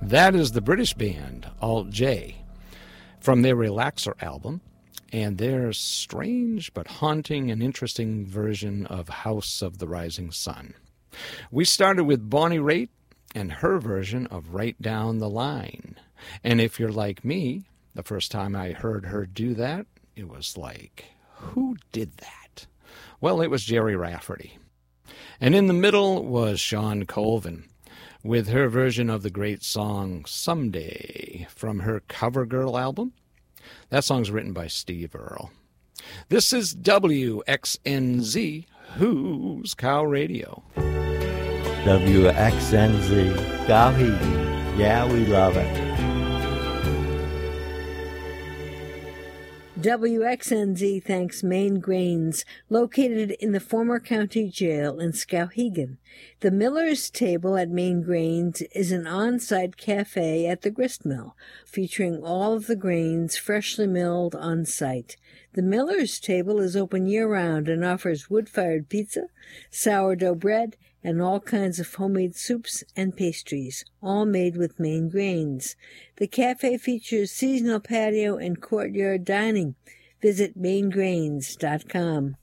That is the British band Alt J from their Relaxer album and their strange but haunting and interesting version of House of the Rising Sun. We started with Bonnie Raitt and her version of Right Down the Line. And if you're like me, the first time I heard her do that, it was like, who did that? Well, it was Jerry Rafferty. And in the middle was Shawn Colvin with her version of the great song Someday from her CoverGirl album. That song's written by Steve Earle. This is WXNZ, Who's Cow Radio. WXNZ, Skowhegan. Yeah, we love it. WXNZ thanks Maine Grains, located in the former county jail in Skowhegan. The Miller's Table at Maine Grains is an on-site cafe at the grist mill, featuring all of the grains freshly milled on-site. The Miller's Table is open year-round and offers wood-fired pizza, sourdough bread, and all kinds of homemade soups and pastries, all made with Maine grains. The cafe features seasonal patio and courtyard dining. Visit mainegrains.com.